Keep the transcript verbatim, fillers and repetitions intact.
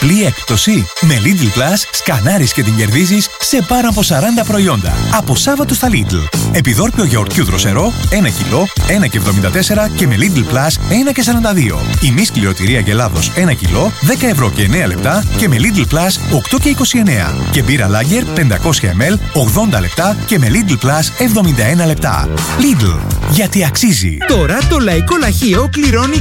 διπλή έκπτωση. Με Lidl Plus σκανάρεις και την κερδίζεις σε πάρα από σαράντα προϊόντα. Από Σάββατο στα Lidl. Επιδόρπιο γιαουρτιού δροσερό ένα κιλό, ένα και εβδομήντα τέσσερα και με Lidl Plus ένα και σαράντα δύο. Η μη σκληροτηρία γελάδος ένα κιλό, δέκα ευρώ και εννέα λεπτά και με Lidl Plus οκτώ και είκοσι εννέα. Και μπύρα Lager πεντακόσια μιλιλίτρα ογδόντα λεπτά και με Lidl Plus εβδομήντα ένα λεπτά. Lidl, γιατί αξίζει. Τώρα το Λαϊκό Λαχείο κληρώνει